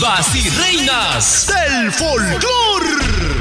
divas y reinas del folclor.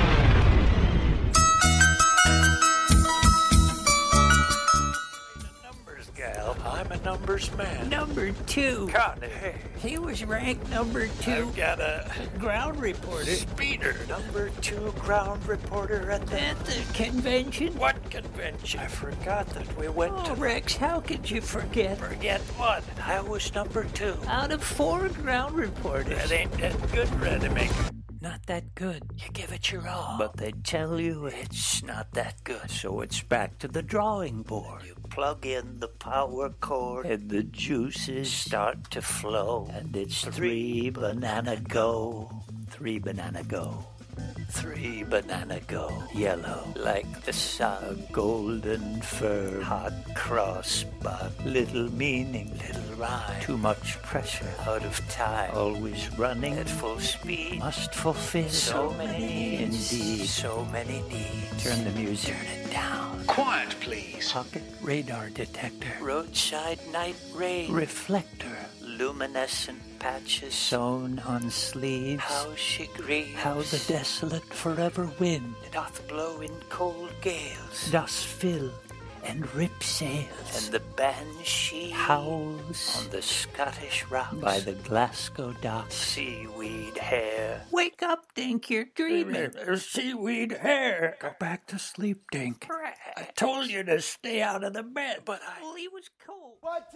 I'm a numbers man. Number 2. Connie. He was ranked number 2. I've got a ground reporter speeder. Number 2 ground reporter at the convention. What convention? I forgot that we went to. Rex, how could you forget? Forget what? I was number 2. Out of 4 ground reporters. That ain't that good, Rademacher. Not that good. You give it your all. But they tell you It's not that good. so it's back to the drawing board. You plug in the power cord And the juices start to flow. and it's 3 banana go. 3 banana go. 3 banana go. Yellow Like the sun. golden fur. Hot cross bun. Little meaning, Little rhyme. too much pressure. Out of time. Always running At full speed. must fulfill So many needs. indeed. So many needs. Turn the music. Turn it down. Quiet, please. Pocket radar detector. Roadside night rain. Reflector Luminescent patches. sewn on sleeves. How she grieves. How the desolate forever wind doth blow in cold gales. does fill and rip sails. And the banshee howls on the Scottish rocks. by the Glasgow docks. Seaweed hair. Wake up, Dink, you're dreaming. There's seaweed hair. Go back to sleep, Dink. I told you to stay out of the bed, but Well, he was cold. What